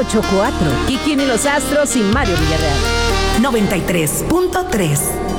884. Kikín y los Astros y Mario Villarreal. 93.3.